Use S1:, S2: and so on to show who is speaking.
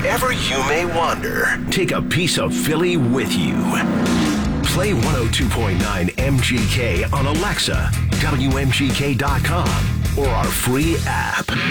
S1: Wherever you may wander, take a piece of Philly with you. Play 102.9 MGK on Alexa, WMGK.com, or our free app.